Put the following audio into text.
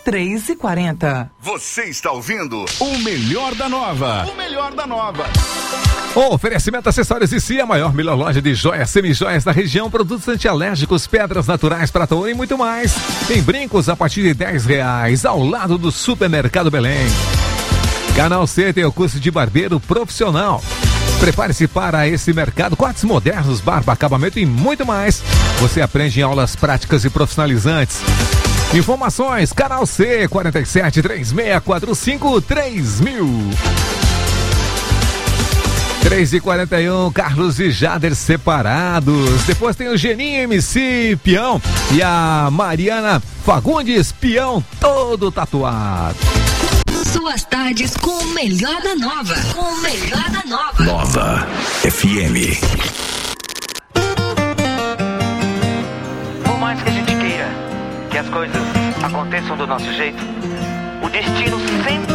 3h40. Você está ouvindo o Melhor da Nova. O Melhor da Nova. Oferecimento Acessórios e Si, a melhor loja de joias, semijoias da região, produtos antialérgicos, pedras naturais, prata ouro e muito mais. Tem brincos a partir de R$10, ao lado do Supermercado Belém. Canal C tem o curso de barbeiro profissional. Prepare-se para esse mercado, cortes modernos, barba, acabamento e muito mais. Você aprende em aulas práticas e profissionalizantes. Informações, Canal C, 4736453000. 3h41, Carlos e Jader separados. Depois tem o Geninho MC Peão e a Mariana Fagundes Peão, todo tatuado. Suas tardes com o melhor da nova. Com o melhor da nova. Nova FM. Por mais que a gente queira que as coisas aconteçam do nosso jeito, o destino sempre